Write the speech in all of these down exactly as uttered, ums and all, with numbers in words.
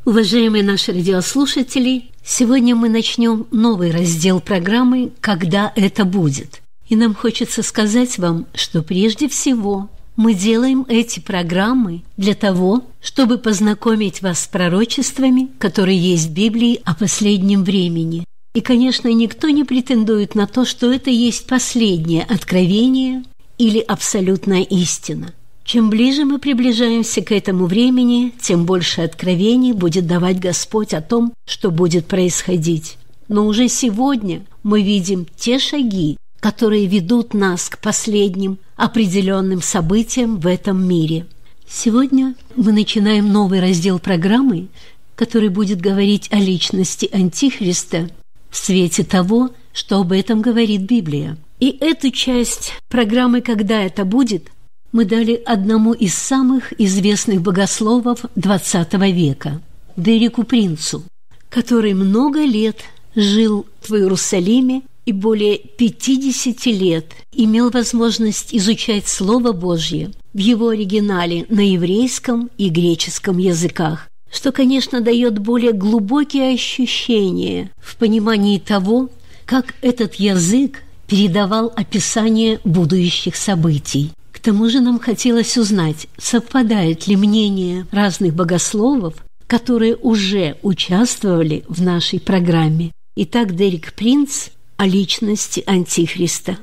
Уважаемые наши радиослушатели, сегодня мы начнем новый раздел программы «Когда это будет?». И нам хочется сказать вам, что прежде всего мы делаем эти программы для того, чтобы познакомить вас с пророчествами, которые есть в Библии о последнем времени. И, конечно, никто не претендует на то, что это есть последнее откровение или абсолютная истина. Чем ближе мы приближаемся к этому времени, тем больше откровений будет давать Господь о том, что будет происходить. Но уже сегодня мы видим те шаги, которые ведут нас к последним определенным событиям в этом мире. Сегодня мы начинаем новый раздел программы, который будет говорить о личности Антихриста в свете того, что об этом говорит Библия. И эту часть программы «Когда это будет?» мы дали одному из самых известных богословов двадцатого века, Дереку Принцу, который много лет жил в Иерусалиме и более пятьдесят лет имел возможность изучать Слово Божье в его оригинале на еврейском и греческом языках, что, конечно, дает более глубокие ощущения в понимании того, как этот язык передавал описание будущих событий. К тому же нам хотелось узнать, совпадает ли мнение разных богословов, которые уже участвовали в нашей программе. Итак, Дерек Принц о личности Антихриста.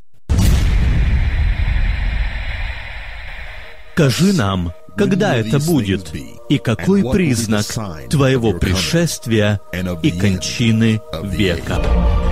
Скажи нам, когда это будет, и какой признак твоего пришествия и кончины века?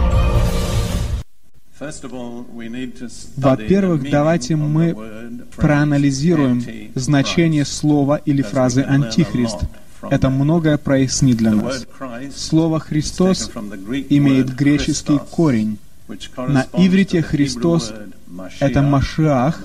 Во-первых, давайте мы проанализируем значение слова или фразы «антихрист». Это многое прояснит для нас. Слово «Христос» имеет греческий корень. На иврите «Христос» — это Машиах,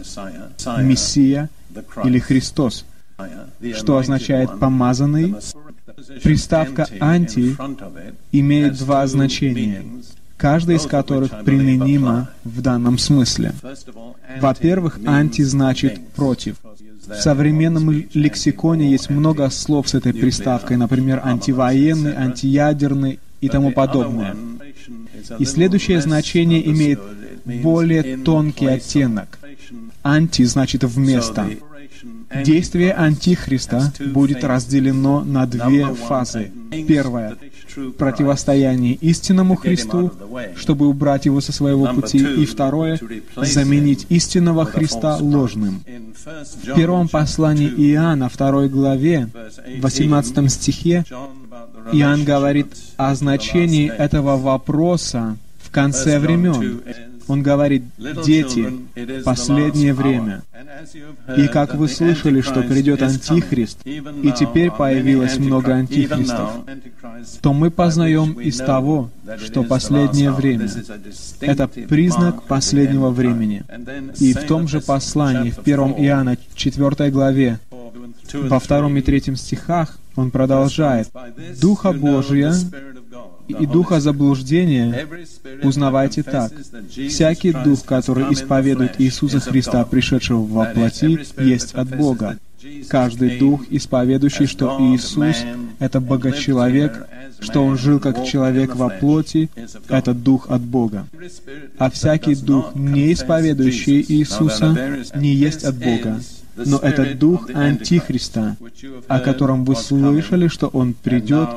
Мессия или Христос, что означает «помазанный». Приставка «анти» имеет два значения, каждая из которых применима в данном смысле. Во-первых, «анти» значит «против». В современном лексиконе есть много слов с этой приставкой, например, антивоенный, антиядерный и тому подобное. И следующее значение имеет более тонкий оттенок. «Анти» значит «вместо». Действие Антихриста будет разделено на две фазы. Первая — противостояние истинному Христу, чтобы убрать его со своего пути. И второе — заменить истинного Христа ложным. В первом послании Иоанна, второй главе, восемнадцатом стихе, Иоанн говорит о значении этого вопроса в конце времен. Он говорит: «Дети, последнее время. И как вы слышали, что придет Антихрист, и теперь появилось много антихристов, то мы познаем из того, что последнее время — это признак последнего времени». И в том же послании, в первом Иоанна, четвёртой главе, во втором и третьем стихах, он продолжает: «Духа Божия и духа заблуждения узнавайте так. Всякий дух, который исповедует Иисуса Христа, пришедшего во плоти, есть от Бога. Каждый дух, исповедующий, что Иисус — это Богочеловек, что Он жил как человек во плоти, это дух от Бога. А всякий дух, не исповедующий Иисуса, не есть от Бога. Но это дух Антихриста, о котором вы слышали, что он придет